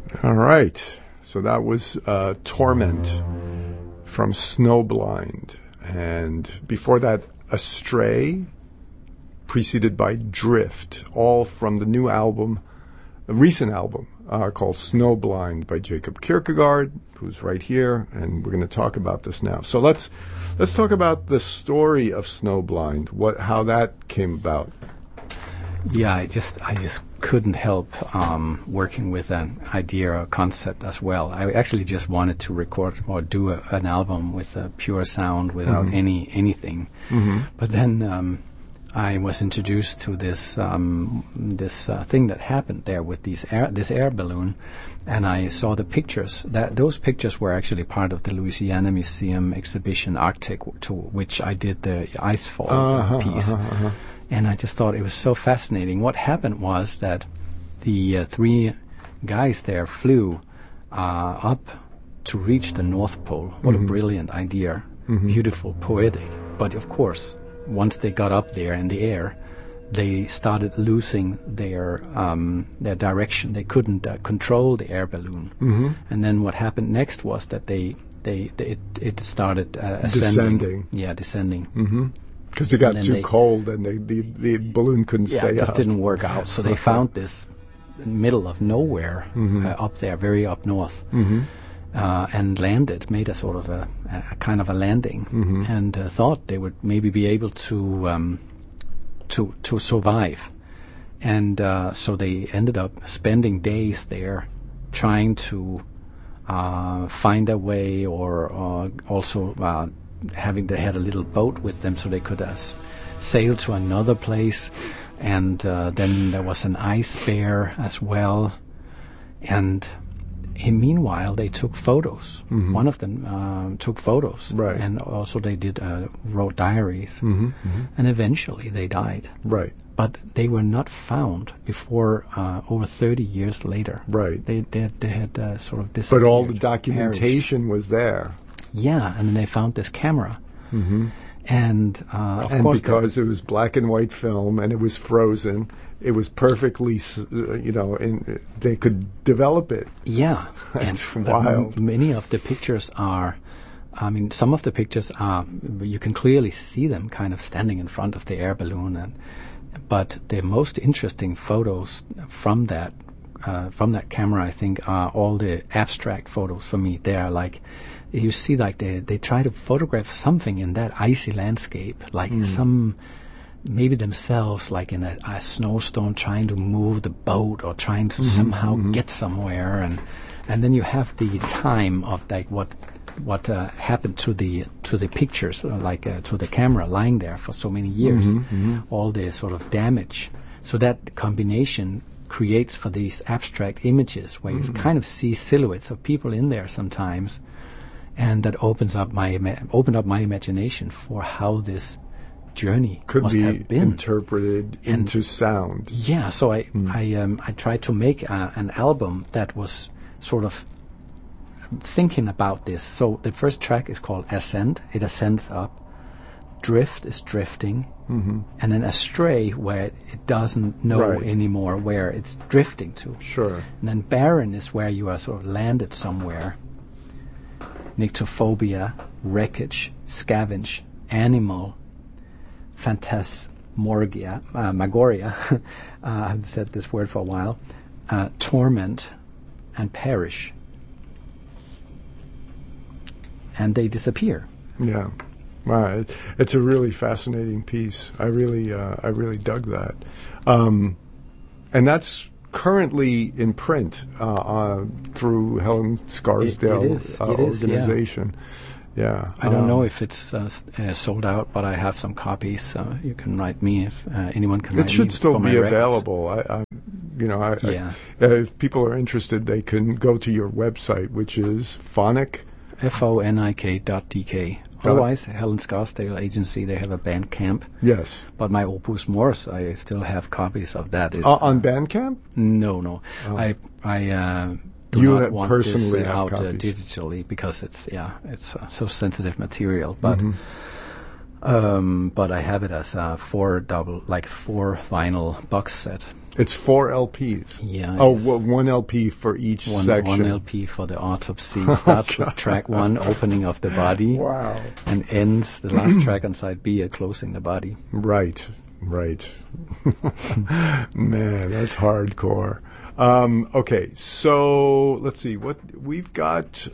All right. So that was Torment from Snowblind. And before that, Astray, preceded by Drift, all from the new album, a recent album called Snowblind by Jacob Kierkegaard, who's right here, and we're going to talk about this now. So let's talk about the story of Snowblind, how that came about. Yeah, I just couldn't help working with an idea or concept as well. I actually just wanted to record or do an album with a pure sound without anything. Mm-hmm. But then I was introduced to this thing that happened there with this air balloon, and I saw the pictures. Those pictures were actually part of the Louisiana Museum exhibition Arctic, to which I did the icefall piece. And I just thought it was so fascinating. What happened was that the three guys there flew up to reach the North Pole. What a brilliant idea. Beautiful, poetic. But of course, once they got up there in the air, they started losing their direction. They couldn't control the air balloon. And then what happened next was that it started ascending. Descending. Because it got too cold and the balloon couldn't stay up. It just didn't work out. So they found this middle of nowhere up there, very up north, and landed, made a sort of a kind of a landing, and thought they would maybe be able to survive. And so they ended up spending days there trying to find a way, or also they had a little boat with them so they could sail to another place, and then there was an ice bear as well, and meanwhile they took photos. One of them took photos, right. And also they wrote diaries, and eventually they died. Right. But they were not found before over 30 years later. Right. They had sort of disappeared. But all the documentation was there. Yeah, and then they found this camera, and of course, because it was black and white film and it was frozen, it was perfectly, they could develop it. Yeah, it's wild. Many of the pictures are, some of the pictures are, you can clearly see them kind of standing in front of the air balloon, but the most interesting photos from that camera, I think, are all the abstract photos for me. They are like, you see, like they try to photograph something in that icy landscape, like maybe themselves, like in a snowstorm, trying to move the boat or trying to somehow get somewhere, and then you have the time of like what happened to the pictures, to the camera lying there for so many years, all the sort of damage. So that combination creates for these abstract images where you kind of see silhouettes of people in there sometimes, and that opened up my imagination for how this journey could be have been interpreted into sound. Yeah, so I tried to make an album that was sort of thinking about this. So the first track is called Ascend. It ascends up. Drift is drifting, and then Astray, where it doesn't know anymore where it's drifting to. Sure. And then Barren is where you are sort of landed somewhere. Nyctophobia, Wreckage, Scavenge, Animal, Phantasmagoria, Magoria, I haven't said this word for a while, Torment, and Perish. And they disappear. Yeah. Wow, it's a really fascinating piece. I really dug that, and that's currently in print through Helen Scarsdale organization. Yeah. I don't know if it's sold out, but I have some copies. So you can write me if anyone can. It should still be available. If people are interested, they can go to your website, which is Fonik. FONIK.DK. Otherwise, Helen Scarsdale Agency, they have a Bandcamp. Yes. But my Opus Mors, I still have copies of that. On Bandcamp? No. Oh. I do not want this out digitally because it's so sensitive material. But but I have it as a 4 vinyl box set. It's 4 LPs. Yeah. Oh, well, 1 LP for each section. One LP for the autopsy. It starts with track 1, opening of the body. Wow. And ends the last track on side B at closing the body. Right. Man, that's hardcore. Okay, so let's see what we've got.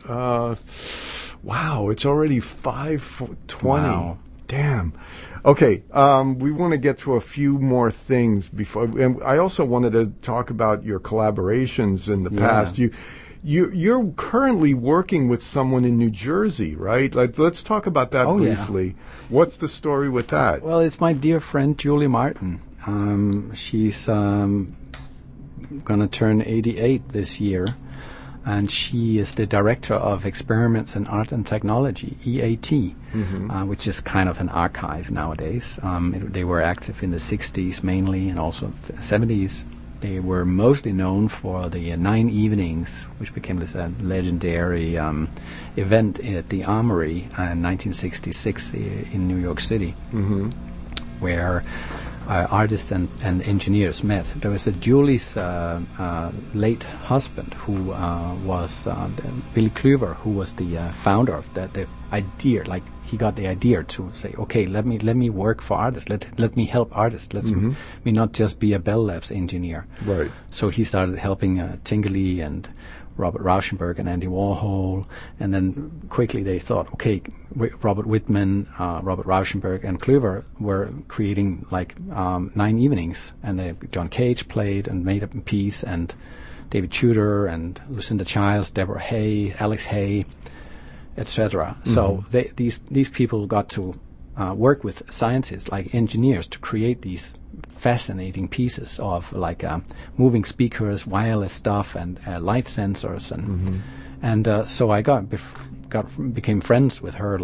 Wow, it's already 5:20. Wow. Damn. Okay, we want to get to a few more things before, and I also wanted to talk about your collaborations in the past. You're currently working with someone in New Jersey, right? Let's talk about that briefly. Yeah. What's the story with that? Well, it's my dear friend Julie Martin. She's going to turn 88 this year, and she is the Director of Experiments in Art and Technology, EAT, which is kind of an archive nowadays. They were active in the 60s mainly, and also the 70s. They were mostly known for the 9 Evenings, which became this legendary event at the Armory in 1966 in New York City, where artists and engineers met. There was Julie's late husband, who was Billy Kluver, who was the founder of the idea. Like, he got the idea to say, okay, let me work for artists. Let me help artists. Let me not just be a Bell Labs engineer. Right. So he started helping Tingley and Robert Rauschenberg and Andy Warhol, and then quickly they thought, okay, Robert Whitman, Robert Rauschenberg, and Kluver were creating 9 Evenings, and John Cage played and made a piece, and David Tudor and Lucinda Childs, Deborah Hay, Alex Hay, etc. So these people got to work with scientists like engineers to create these fascinating pieces of moving speakers, wireless stuff, and light sensors, and so I became friends with her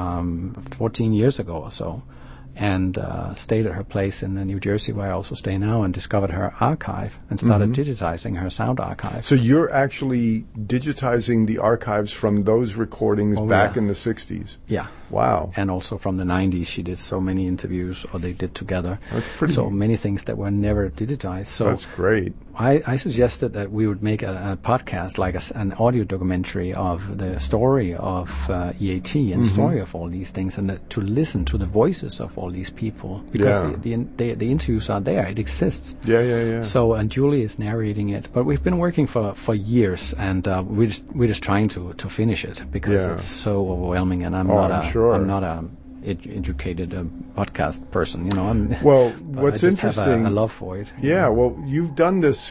14 years ago or so, and stayed at her place in New Jersey, where I also stay now, and discovered her archive and started digitizing her sound archive. So you're actually digitizing the archives from those recordings back in the 60s? Yeah. Wow. And also from the 90s, she did so many interviews, or they did together. That's pretty. So many things that were never digitized. So that's great. I suggested that we would make a podcast, like an audio documentary of the story of EAT and the story of all these things, and to listen to the voices of all these people, because the interviews are there. It exists. Yeah. So, and Julie is narrating it, but we've been working for years, and we're just trying to finish it, because it's so overwhelming, and I'm not a educated podcast person, what's I just interesting, have a love for it. Yeah, well, you've done this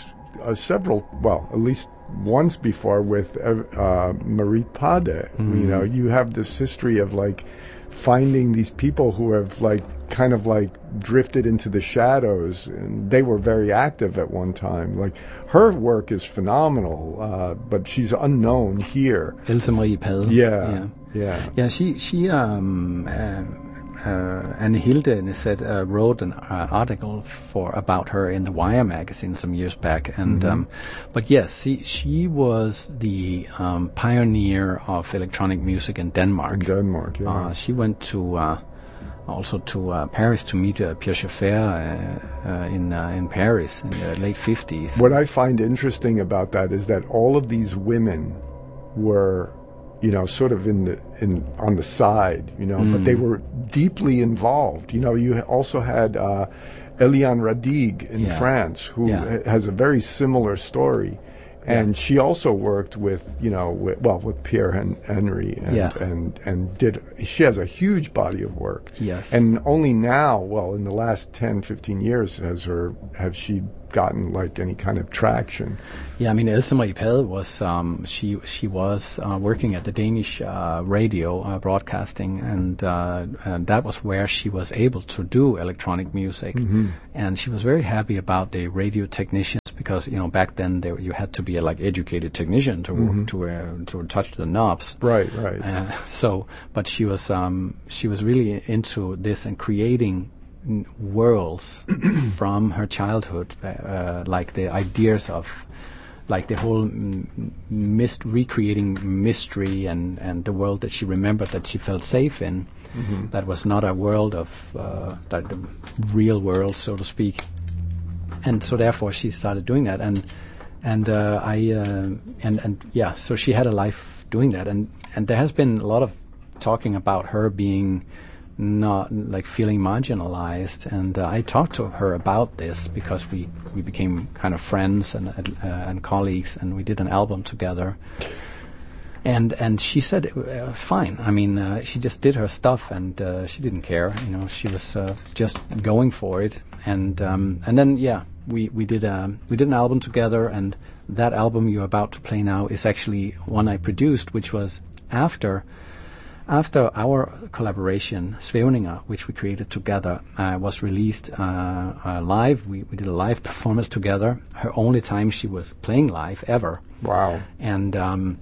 at least once before with Marie Pade. You have this history of finding these people who have drifted into the shadows, and they were very active at one time. Her work is phenomenal, but she's unknown here. Else Marie Pade. Yeah. She Anne Hilde said wrote an article about her in the Wire magazine some years back, and but yes, she was the pioneer of electronic music in Denmark. She went to also to Paris to meet Pierre Schaeffer in Paris in the late 50s. What I find interesting about that is that all of these women were, sort of on the side, but they were deeply involved. You also had Eliane Radigue in France, who has a very similar story. And she also worked with Pierre Henry, and she has a huge body of work. Yes. And only now, in the last 10, 15 years, have she gotten any kind of traction. Yeah, I mean, Else Marie Pade was she was working at the Danish radio broadcasting, and that was where she was able to do electronic music, and she was very happy about the radio technicians, because back then you had to be a educated technician to touch the knobs. Right. But she was really into this and creating worlds from her childhood, the ideas of the whole recreating mystery and the world that she remembered, that she felt safe in, that was not a world of the real world, so to speak. and so therefore she started doing that, and so she had a life doing that, and there has been a lot of talking about her being not like feeling marginalized, and I talked to her about this because we became kind of friends and colleagues, and we did an album together. And she said it was fine. I mean, she just did her stuff, and she didn't care. You know, she was just going for it. And then we did an album together, and that album you're about to play now is actually one I produced, which was after our collaboration, Svævninger, which we created together, was released live. We did a live performance together. Her only time she was playing live ever. Wow. And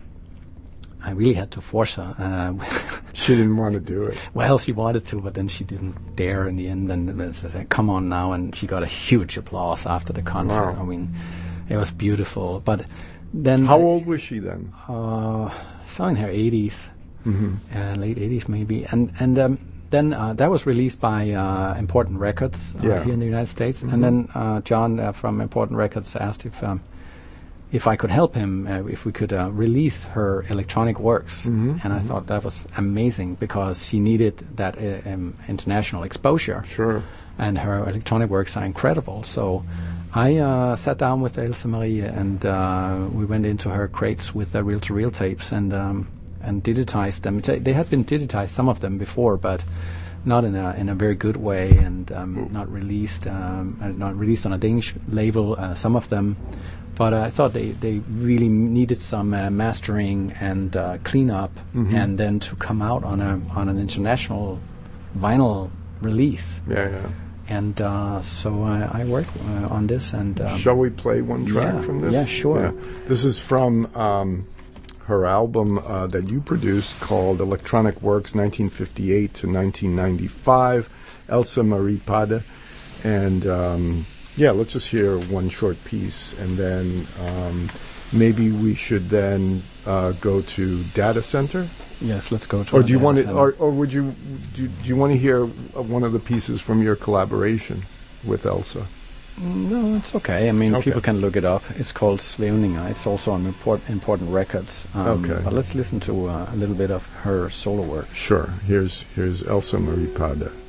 I really had to force her. She didn't want to do it. Well, she wanted to, but then she didn't dare in the end. And said, "Come on now!" And she got a huge applause after the concert. Wow. I mean, it was beautiful. But then, how old was she then? So in her 80s, late 80s maybe. And then that was released by Important Records here in the United States. And then John from Important Records asked if I could help him, if we could release her electronic works. And I thought that was amazing because she needed that international exposure. Sure. And her electronic works are incredible. So I sat down with Else Marie, and we went into her crates with the reel-to-reel tapes and digitized them. They had been digitized, some of them before, but not in a very good way, and not released on a Danish label. Some of them. But I thought they really needed some mastering and cleanup, and then to come out on an international vinyl release. Yeah. And so I worked on this. And shall we play one track from this? Yeah, sure. Yeah. This is from her album that you produced called Electronic Works 1958 to 1995, Else Marie Pade, and. Let's just hear one short piece, and then maybe we should then go to Data Center. Yes, let's go to. Or do you want to, or would you do you want to hear one of the pieces from your collaboration with Elsa? No, it's okay. I mean, people can look it up. It's called Svævninger. It's also on Important Records. But let's listen to a little bit of her solo work. Sure. Here's Else Marie Pade.